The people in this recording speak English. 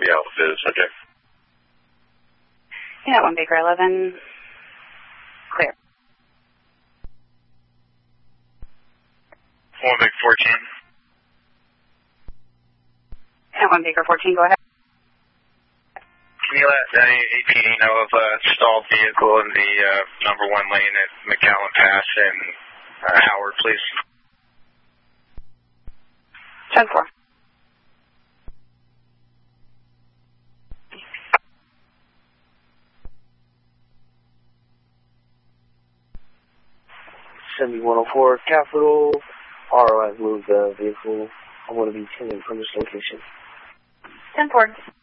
the Alpha subject. Yeah, 1 Baker 11. Clear. 1 Baker 14. Yeah, 1 Baker 14, go ahead. Can you let APD know of a stalled vehicle in the number 1 lane at McAllen Pass and Howard, please? 10-4. Semi 104 Capital. RO has moved the vehicle. I'm going to be 10 from this location. 10-4.